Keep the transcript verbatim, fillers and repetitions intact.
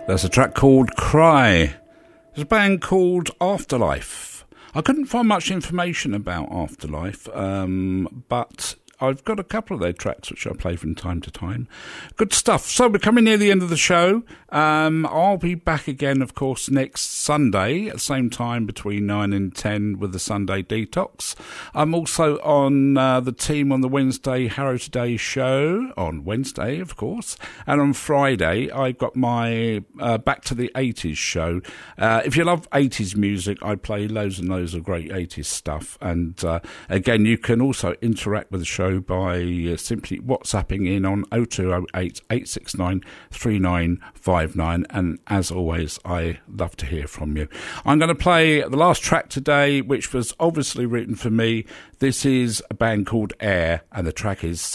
That's a track called Cry. There's a band called Afterlife. I couldn't find much information about Afterlife, um, but I've got a couple of their tracks which I play from time to time. Good stuff. So we're coming near the end of the show. Um, I'll be back again, of course, next Sunday at the same time between nine and ten with the Sunday Detox. I'm also on uh, the team on the Wednesday Harrow Today show, on Wednesday, of course. And on Friday, I've got my uh, Back to the eighties show. Uh, if you love eighties music, I play loads and loads of great eighties stuff. And uh, again, you can also interact with the show by uh, simply WhatsApping in on oh two oh eight, eight six nine, three nine five nine, and as always I love to hear from you. I'm going to play the last track today, which was obviously written for me. This is a band called Air, and the track is